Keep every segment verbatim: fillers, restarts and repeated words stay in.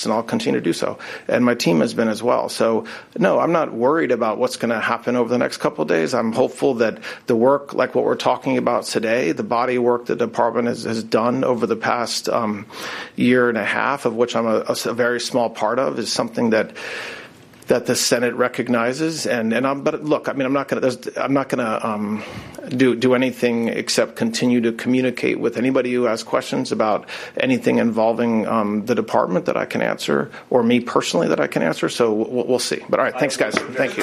honest, and I'll continue to do so. And my team has been as well. So, no, I'm not worried about what's going to happen over the next couple of days. I'm hopeful that the work, like what we're talking about today, the body of work the department has, has done over the past um, year and a half, of which I'm a, a very small part of, is something that that the Senate recognizes, and and I'm, but look, I mean, I'm not going to I'm not going to um, do do anything except continue to communicate with anybody who has questions about anything involving um, the department that I can answer, or me personally that I can answer. So we'll, we'll see. But all right, thanks, guys. Thank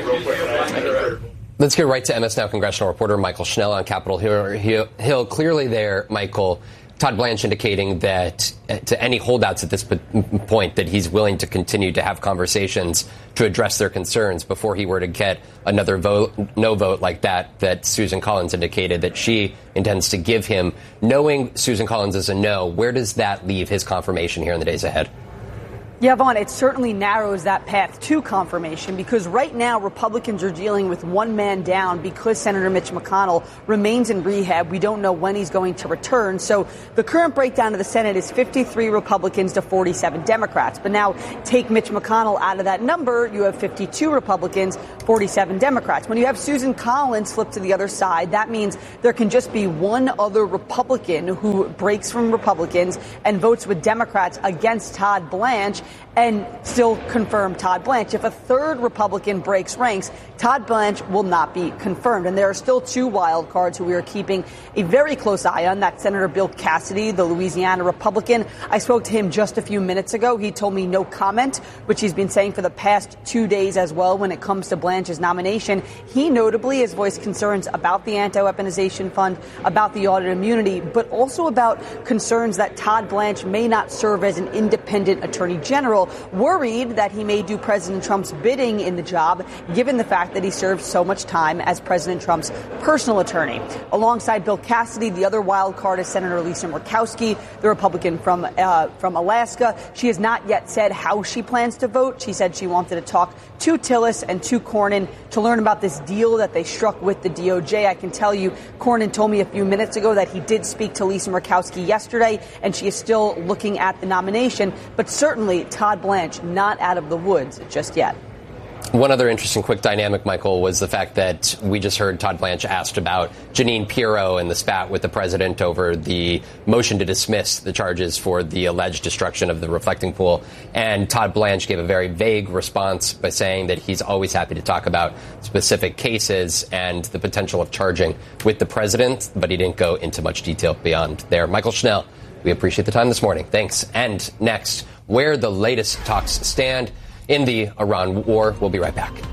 you. Let's get right to M S Now congressional reporter Michael Schnell on Capitol Hill. Hill. Clearly, there, Michael. Todd Blanche indicating that uh, to any holdouts at this p- point that he's willing to continue to have conversations to address their concerns before he were to get another vote, no vote like that, that Susan Collins indicated that she intends to give him. Knowing Susan Collins is a no, where does that leave his confirmation here in the days ahead? Yeah, Vaughn, it certainly narrows that path to confirmation, because right now Republicans are dealing with one man down because Senator Mitch McConnell remains in rehab. We don't know when he's going to return. So the current breakdown of the Senate is fifty-three Republicans to forty-seven Democrats. But now take Mitch McConnell out of that number, you have fifty-two Republicans, forty-seven Democrats. When you have Susan Collins flip to the other side, that means there can just be one other Republican who breaks from Republicans and votes with Democrats against Todd Blanche and still confirm Todd Blanche. If a third Republican breaks ranks, Todd Blanche will not be confirmed. And there are still two wild cards who we are keeping a very close eye on. That's Senator Bill Cassidy, the Louisiana Republican. I spoke to him just a few minutes ago. He told me no comment, which he's been saying for the past two days as well when it comes to Blanche's nomination. He notably has voiced concerns about the anti-weaponization fund, about the audit immunity, but also about concerns that Todd Blanche may not serve as an independent attorney general, worried that he may do President Trump's bidding in the job, given the fact that he served so much time as President Trump's personal attorney. Alongside Bill Cassidy, the other wild card is Senator Lisa Murkowski, the Republican from uh, from Alaska. She has not yet said how she plans to vote. She said she wanted to talk to Tillis and to Cornyn to learn about this deal that they struck with the D O J. I can tell you, Cornyn told me a few minutes ago that he did speak to Lisa Murkowski yesterday, and she is still looking at the nomination. But certainly Todd Blanche not out of the woods just yet. One other interesting quick dynamic, Michael, was the fact that we just heard Todd Blanche asked about Jeanine Pirro and the spat with the president over the motion to dismiss the charges for the alleged destruction of the reflecting pool. And Todd Blanche gave a very vague response by saying that he's always happy to talk about specific cases and the potential of charging with the president, but he didn't go into much detail beyond there. Michael Schnell, we appreciate the time this morning. Thanks. And next, where the latest talks stand in the Iran war. We'll be right back.